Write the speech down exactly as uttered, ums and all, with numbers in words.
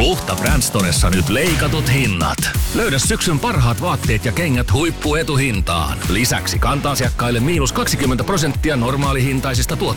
Luhta Brand Storessa nyt leikatut hinnat. Löydä syksyn parhaat vaatteet ja kengät huippuetuhintaan. Lisäksi kanta-asiakkaille miinus kaksikymmentä prosenttia normaalihintaisista tuotteista.